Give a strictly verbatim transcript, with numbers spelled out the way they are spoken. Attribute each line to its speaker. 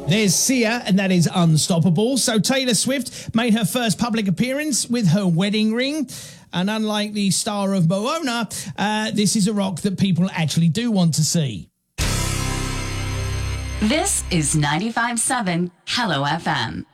Speaker 1: There's Sia, and that is Unstoppable. So Taylor Swift made her first public appearance with her wedding ring. And unlike the star of Moana, uh, this is a rock that people actually do want to see.
Speaker 2: This is ninety-five point seven Hello F M.